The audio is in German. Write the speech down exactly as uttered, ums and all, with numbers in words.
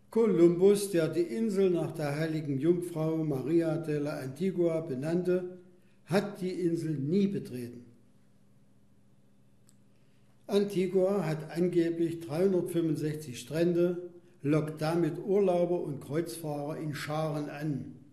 Kolumbus, der die Insel nach der heiligen Jungfrau Maria de la Antigua benannte, hat die Insel nie betreten. Antigua hat angeblich dreihundertfünfundsechzig Strände, lockt damit Urlauber und Kreuzfahrer in Scharen an.